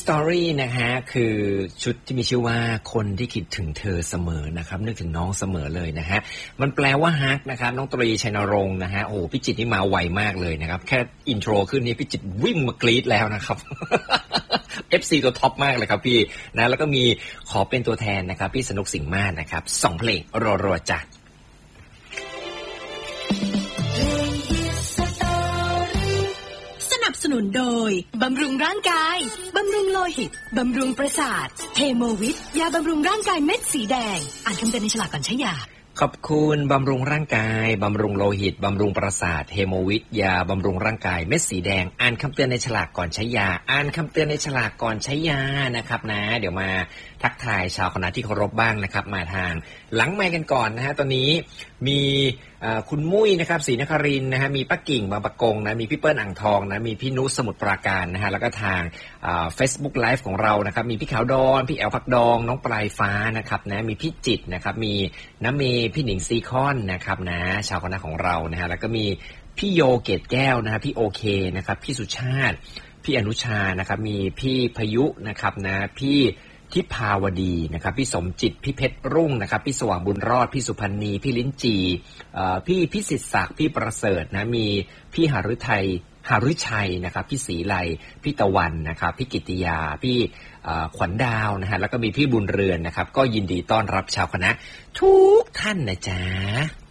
Story นะฮะคือชุดที่มีชื่อว่าคนที่คิดถึงเธอเสมอนะครับนึกถึงน้องเสมอเลยนะฮะมันแปลว่าฮักนะครับน้องตรีชัยนรงค์นะฮะโอ้พี่จิตรนี่มาไวมากเลยนะครับแค่อินโทรขึ้นนี่พี่จิตรวิ่งมากรี๊ดแล้วนะครับ FC ตัวท็อปมากเลยครับพี่นะแล้วก็มีขอเป็นตัวแทนนะครับพี่สนุกสิงห์มาศนะครับ2เพลงรัวๆจัดสนับสนุนโดยบำรุงร่างกายบำรุงโลหิตบำรุงประสาทเทโมวิทยาบำรุงร่างกายเม็ดสีแดงอ่านคำเตือนในฉลากก่อนใช้ยาขอบคุณบำรุงร่างกายบำรุงโลหิตบำรุงประสาทเฮโมวิทยาบำรุงร่างกายเม็ดสีแดงอ่านคำเตือนในฉลากก่อนใช้ยาอ่านคำเตือนในฉลากก่อนใช้ยานะครับนะเดี๋ยวมาทักทายชาวคณะที่เคารพบ้างนะครับมาทางหลังไมค์กันก่อนนะฮะตอนนี้มีคุณมุ้ยนะครับศรีนครินทร์นะฮะมีป้ากิ่งบางปะกงนะมีพี่เปิ้ลอ่างทองนะมีพี่นุชสมุทรปราการนะฮะแล้วก็ทางFacebook Live ของเรานะครับมีพี่ขาวดอนพี่แอลผักดองน้องปลายฟ้านะครับนะมีพี่จิตนะครับมีน้ำเมพี่หนิงซีคอนนะครับนะชาวคณะของเรานะฮะแล้วก็มีพี่โยเกตแก้วนะฮะพี่โอเคนะครับพี่สุชาติพี่อนุชานะครับมีพี่พยุนะครับนะพี่ทิพาวดีนะครับพี่สมจิตพี่เพชรรุ่งนะครับพี่สว่างบุญรอดพี่สุพรรณีพี่ลิ้นจีพี่พิสิทธิ์ศักดิ์พี่ประเสริฐนะมีพี่หฤชัยนะครับพี่ศรีไลพี่ตะวันนะครับพี่กิติยาพี่ขวัญดาวนะฮะแล้วก็มีพี่บุญเรือนนะครับก็ยินดีต้อนรับชาวคณะทุกท่านนะจ๊ะ